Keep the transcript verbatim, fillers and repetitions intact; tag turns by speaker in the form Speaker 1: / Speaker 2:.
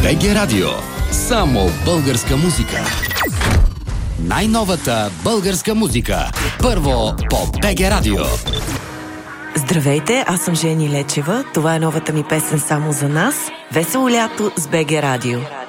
Speaker 1: БГ Радио. Само българска музика. Най-новата българска музика. Първо по БГ Радио.
Speaker 2: Здравейте, аз съм Жени Лечева. Това е новата ми песен "Само за нас". Весело лято с БГ Радио.